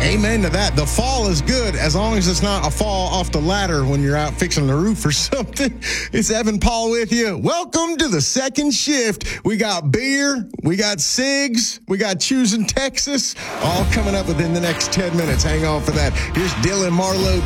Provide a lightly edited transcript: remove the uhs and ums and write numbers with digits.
Amen to that. The fall is good as long as it's not a fall off the ladder when you're out fixing the roof or something. It's Evan Paul with you. Welcome to the second shift. We got beer, we got cigs, we got Choosing Texas, all coming up within the next 10 minutes. Hang on for that. Here's Dylan Marlowe,